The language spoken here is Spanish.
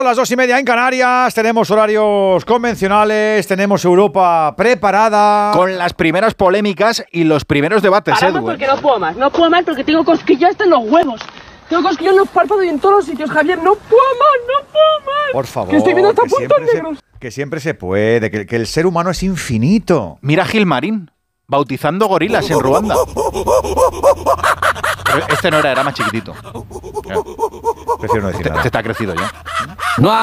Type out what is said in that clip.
Las 2:30 en Canarias, tenemos horarios convencionales, tenemos Europa preparada. Con las primeras polémicas y los primeros debates, Paramos porque no puedo más porque tengo cosquillas en los huevos. Tengo cosquillas en los párpados y en todos los sitios, Javier, no puedo más. Por favor, que estoy viendo hasta puntos negros. Que siempre se puede, que el ser humano es infinito. Mira Gilmarín, bautizando gorilas en Ruanda. Pero este no era más chiquitito. Prefiero no decir nada. Este está crecido ya. No